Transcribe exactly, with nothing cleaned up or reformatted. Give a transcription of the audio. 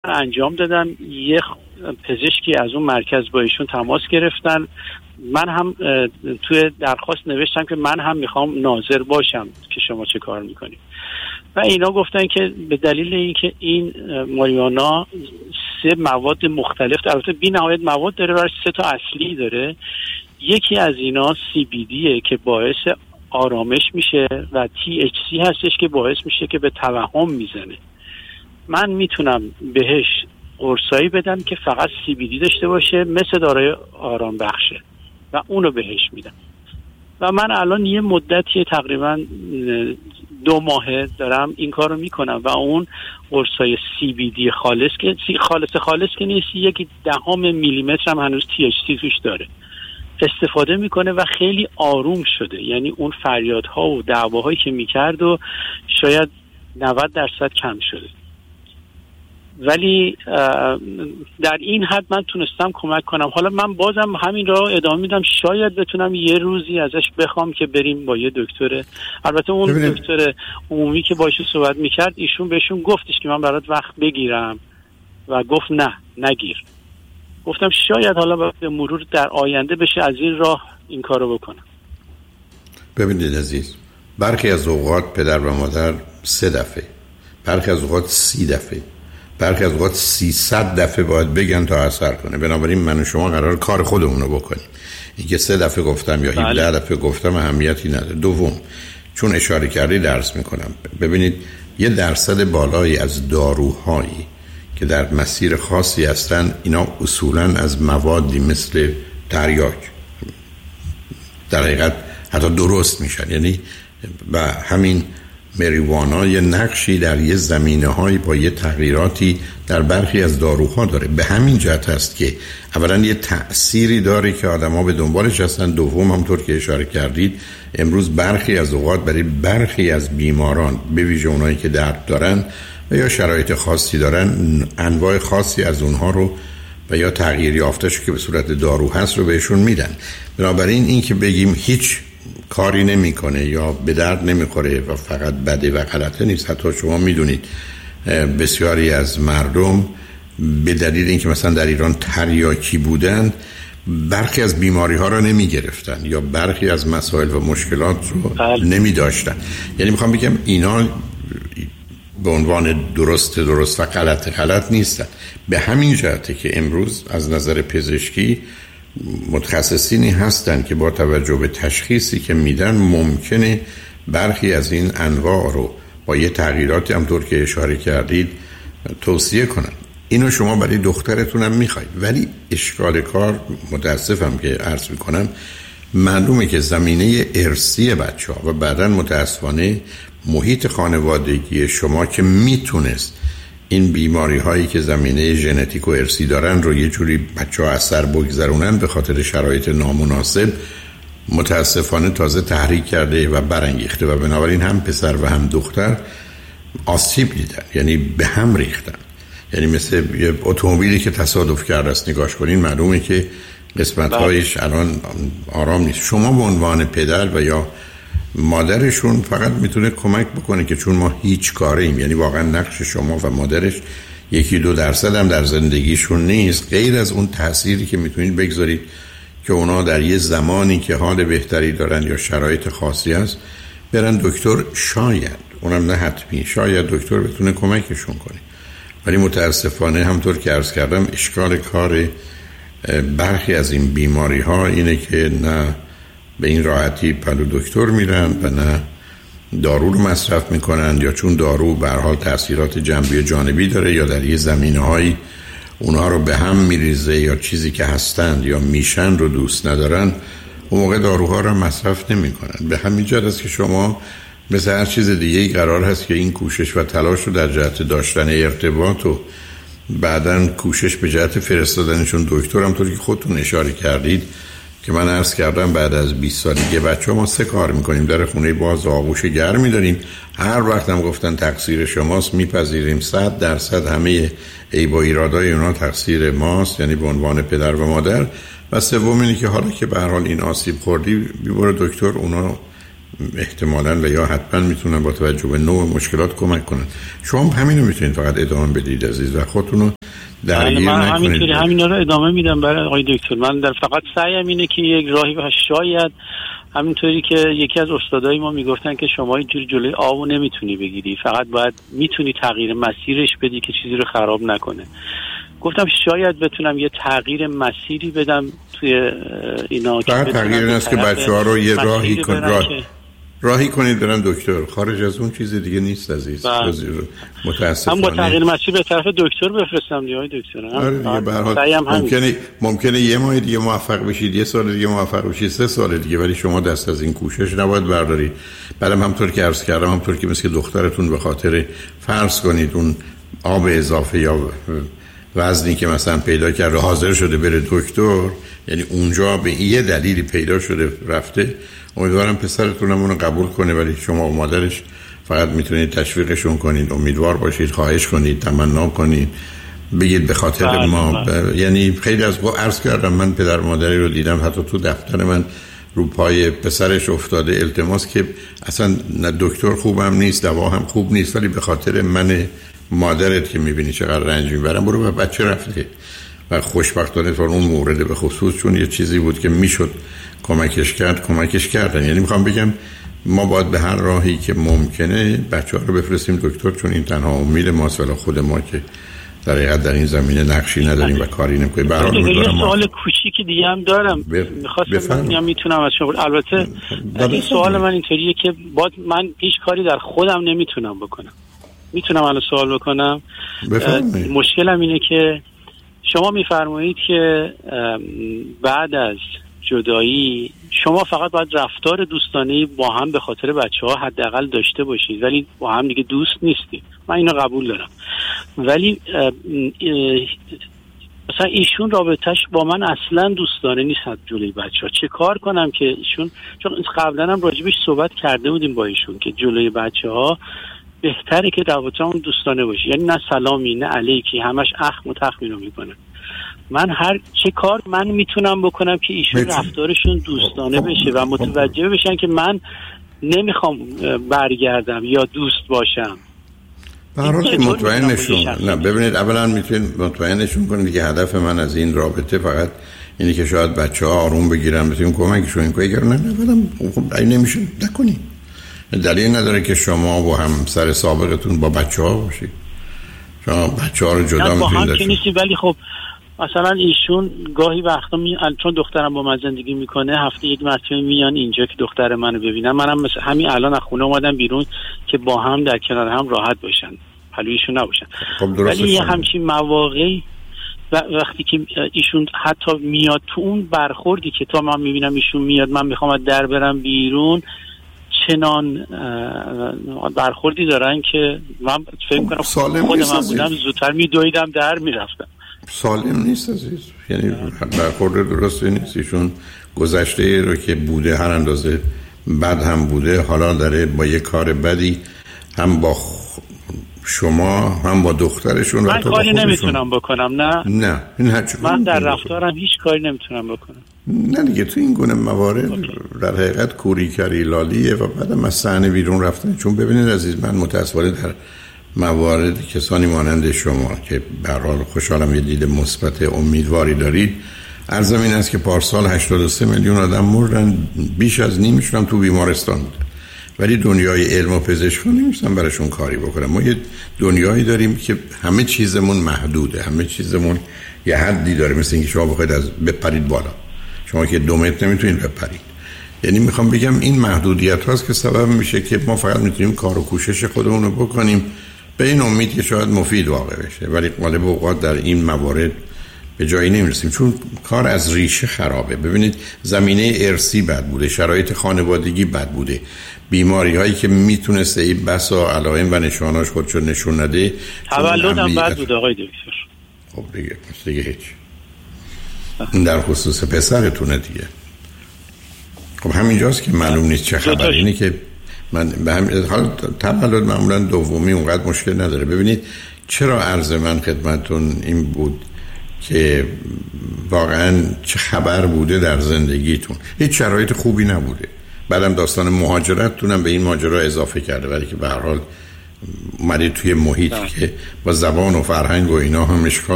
انجام دادم. یه پزشکی از اون مرکز با ایشون تماس گرفتن. من هم توی درخواست نوشتم که من هم میخوام ناظر باشم که شما چه کار میکنید و اینا گفتن که به دلیل اینکه این ماریجوانا سه مواد مختلف، البته بی نهایت مواد داره و سه تا اصلی داره، یکی از اینا سی بی دیه که باعث آرامش میشه و تی اچ سی هستش که باعث میشه که به توهم میزنه. من میتونم بهش قرصایی بدم که فقط سی بی دی داشته باشه مثل داروی آرام بخشه و اونو بهش میدم و من الان یه مدتی تقریبا دو ماهه دارم این کارو میکنم و اون قرصای سی بی دی خالص که خالص خالص که نیست، یک دهم میلیمتر هم هنوز تی اچ سی توش داره، استفاده میکنه و خیلی آروم شده. یعنی اون فریادها و دعواهایی که میکرد و شاید نود درصد کم شده. ولی در این حد من تونستم کمک کنم. حالا من بازم همین را ادامه میدم، شاید بتونم یه روزی ازش بخوام که بریم با یه دکتر، البته اون ببینیم. دکتر عمومی که باهاش صحبت میکرد ایشون بهشون گفتش که من برات وقت بگیرم و گفت نه نگیر. گفتم شاید حالا به مرور در آینده بشه از این راه این کارو بکنم. ببینید عزیز، برخی از اوقات پدر و مادر سه دفعه، برخی از اوقات سی دفعه، برخی از اوقات سیصد دفعه باید بگن تا اثر کنه. بنابراین من و شما قرار کار خودمون رو بکنیم. اینکه سه دفعه گفتم یا هفده دفعه گفتم اهمیتی نداره. دوم، چون اشاره کردی درس میکنم. ببینید یه درصد بالایی از داروهایی که در مسیر خاصی هستن، اینا اصولاً از موادی مثل تریاک در حقیقت حتی درست میشن. یعنی و همین مریوانا یه نقشی در یه زمینه‌هایی با یه تغییراتی در برخی از داروها داره. به همین جهت است که اولا یه تأثیری داره که آدم‌ها به دنبالش هستن. دوم، همونطور که اشاره کردید امروز برخی از اوقات برای برخی از بیماران، به ویژه اونایی که درد دارن و یا شرایط خاصی دارن، انواع خاصی از اونها رو و یا تغییر یافته‌اش که به صورت دارو هست رو بهشون میدن. بنابراین این که بگیم هیچ کاری نمیکنه یا به درد نمیخوره و فقط بده و غلطه نیست. حتی شما میدونید بسیاری از مردم به دلیل اینکه مثلا در ایران تریاکی بودن برخی از بیماری ها رو نمی گرفتن یا برخی از مسائل و مشکلات رو نمی داشتن. یعنی میخوام بگم اینا به عنوان درست درست و غلط غلط نیستن. به همین جهته که امروز از نظر پزشکی متخصصینی هستن که با توجه به تشخیصی که میدن ممکنه برخی از این انواع رو با یه تغییراتی همطور که اشاره کردید توصیه کنن. اینو شما برای دخترتونم میخواید، ولی اشکال کار متاسفم که عرض میکنم معلومه که زمینه ارثی بچه ها و بعداً متاسفانه محیط خانوادگی شما که میتونست این بیماری هایی که زمینه ژنتیک و ارثی دارن رو یه جوری بچه ها اثر بگذرونن، به خاطر شرایط نامناسب متاسفانه تازه تحریک کرده و برانگیخته و بنابراین هم پسر و هم دختر آسیب دیدن، یعنی به هم ریختن. یعنی مثل یه اتومبیلی که تصادف کرده است، نگاش کنین معلومه که قسمت‌هایش الان آرام نیست. شما به عنوان پدر و یا مادرشون فقط میتونه کمک بکنه که چون ما هیچ کاریم، یعنی واقعا نقش شما و مادرش یکی دو درصد هم در زندگیشون نیست، غیر از اون تأثیری که میتونید بگذارید که اونا در یه زمانی که حال بهتری دارن یا شرایط خاصی هست برن دکتر. شاید اونم نه حتمی، شاید دکتر بتونه کمکشون کنه. ولی متاسفانه همطور که عرض کردم اشکال کار برخی از این بیماری ها اینه که نه به این راحتی پلو دکتر میرن و نه دارو رو مصرف میکنن، یا چون دارو به هر حال تاثیرات جنبی و جانبی داره یا در یه زمینه‌هایی اونها رو به هم میریزه یا چیزی که هستند یا میشن رو دوست ندارن، اون موقع داروها رو مصرف نمیکنن. به همین جهت است که شما مثل هر چیز دیگه ای قرار هست که این کوشش و تلاش رو در جهت داشتن ارتباط و بعداً کوشش به جهت فرستادنشون دکتر، همونطوری که خودتون اشاره کردید که من عرض کردم بعد از بیست سالگی بچه ما سه کار میکنیم: در خونه باز آغوش گرم میداریم، هر وقت هم گفتن تقصیر شماست میپذیریم، صد درصد همه عیب و ایرادای اونا تقصیر ماست، یعنی به عنوان پدر و مادر. و سوم اینه که حالا که به هر حال این آسیب خوردی بیباره دکتر، اونا احتمالاً و یا حتما میتونن با توجه به نوع مشکلات کمک کنن. شما همینو میتونید فقط ادامه بدید عزیز و خودتون رو درگیر من نکنید. همینطوری همینا رو ادامه میدم برای آقای دکتر. من در فقط سعیم اینه که یک راهی و شاید همینطوری که یکی از استادای ما میگفتن که شما اینجوری جلوی آبو نمیتونی بگیری، فقط باید میتونی تغییر مسیرش بدی که چیزی رو خراب نکنه. گفتم شاید بتونم یه تغییر مسیری بدم توی اینا. فقط تغییر این است که بچه ها رو یه راهی کن راه... راهی کنید برن دکتر. خارج از اون چیز دیگه نیست عزیز. متاسفانه هم با تغییر مسیر به طرف دکتر بفرستم دیگه دکتر. آره دیگه به هر حال ممکنه ممکنه یه ماه دیگه موفق بشید، یه سال دیگه موفق بشید، سه سال دیگه، ولی شما دست از این کوشش نباید بردارید. بعدم همونطور که عرض کردم، همونطور که مثل دخترتون به خاطر فرض کنید اون آب اضافه یا وزنی که مثلا پیدا کرده حاضر شده بره دکتر، یعنی اونجا به یه دلیلی پیدا شده رفته، امیدوارم پسرتون هم اونو قبول کنه، ولی شما و مادرش فقط میتونید تشویقشون کنید، امیدوار باشید، خواهش کنید، تمنا کنید، بگید به خاطر بله ما بله. ب... یعنی خیلی از با عرض کردم من پدر مادری رو دیدم حتی تو دفتر من رو پای پسرش افتاده التماس که اصلا نه دکتر خوبم نیست، دوا هم خوب نیست، ولی به خاطر من مادرت که میبینی چقدر رنج میبرم برو به بچه رفته. و خوشبختانه تو اون مورد به خصوص چون یه چیزی بود که میشد کمکش کرد کمکش کردن. یعنی میخوام بگم ما باید به هر راهی که ممکنه بچه ها رو بفرستیم دکتر، چون این تنها امید ماست، ولی خود ما که در حقیقت در این زمینه نقشی نداریم و کاری نمیکنیم. به هر حال یه سوال کوچیکی دیگه هم دارم میخواستم ببینم میتونم از شما. البته این سوال من اینطوریه که باید من هیچ کاری در خودم نمیتونم بکنم. میتونم الان سوال بکنم؟ مشکلم اینه که شما میفرمایید که بعد از جدایی شما فقط باید رفتار دوستانه با هم به خاطر بچه ها حداقل داشته باشید، ولی با هم دیگه دوست نیستید. من اینو قبول دارم، ولی مثلا ایشون رابطش با من اصلا دوستانه نیست جلوی بچه ها. چه کار کنم که ایشون، چون قبلا هم راجبش صحبت کرده بودیم با ایشون که جلوی بچه ها بهتره که رابطه‌مون دوستانه باشه، یعنی نه سلامی نه علیکی، همش اخم و تخمین رو میکنه. من هر چه کار من میتونم بکنم که ایشون رفتارشون دوستانه بشه و متوجه بشن که من نمیخوام برگردم یا دوست باشم. برای مطمئنشون نه ببینید، اولا میتونید مطمئنشون کنید که هدف من از این رابطه فقط اینه که شاید بچه‌ها آروم بگیرن، بتونیم کمکشون کنیم. اگر نه نه خب این نمیشه نکنید. دلیل نداره که شما و همسر سابقتون با بچه‌ها باشید. شما بچه‌ها رو جدا می‌کنید. که نیستی، ولی خب مثلا ایشون گاهی وقتا می... چون دخترم با من زندگی میکنه هفته یک مرتبه میان اینجا که دختر منو ببینم. منم مثل همین الان از خونه اومدم بیرون که با هم در کنار هم راحت باشن، پلویشون نباشن. خب ولی یه همچین مواقعی و وقتی که ایشون حتی میاد تو اون برخوردی که تا من میبینم ایشون میاد من میخوام از در برم بیرون، چنان برخوردی دارن که من فکر کنم خود من بودم زودتر میدویدم در میرفتم. سالم نیست عزیز، یعنی برخورد درستی نیست. ایشون گذشته رو که بوده هر اندازه بد هم بوده، حالا داره با یه کار بدی هم با شما هم با دخترشون من کاری نمیتونم بکنم. نه نه این من در رفتارم هیچ کاری نمیتونم بکنم. نه دیگه تو این گونه موارد در حقیقت کوری کاری لالیه و بعدم از صحنه بیرون رفتن. چون ببینید عزیز، من متأسفانه در موارد کسانی مانند شما که به هر حال خوشحالم یه دید مثبت امیدواری دارید، عرضم این است که پارسال هشتاد و سه میلیون آدم مردن، بیش از نیمشون هم تو بیمارستان بودن، ولی دنیای علم و پزشکی نمی‌تونن براشون کاری بکنن. ما یه دنیایی داریم که همه چیزمون محدوده، همه چیزمون یه حدی داره. مثل اینکه شما بخواید از بپرید بالا، شما که دو متر نمیتونید بپرید. یعنی میخوام بگم این محدودیت هاست که سبب میشه که ما فقط میتونیم کار و کوشش خودمون رو بکنیم به این امید که شاید مفید واقع بشه، ولی غالب اوقات در این موارد به جایی نمیرسیم چون کار از ریشه خرابه. ببینید زمینه ارثی بد بوده، شرایط خانوادگی بد بوده، بیماری هایی که میتونسته این بسا علائم و نشاناش خودشو نشون نده، تولدم بد بوده آقای دکتر. خب دیگه دیگه هیچ این در خصوص پسرتونه دیگه. خب همینجاست که معلوم نیست چه خبر. اینه که من به همین حال تولد معمولا دومی اونقدر مشکل نداره. ببینید چرا عرض من خدمتون این بود که واقعا چه خبر بوده در زندگیتون، هیچ شرایط خوبی نبوده، بعدم داستان مهاجرتتونم به این ماجرا اضافه کرده، ولی که به هر حال اومدید توی محیط که با زبان و فرهنگ و اینا هم اشکال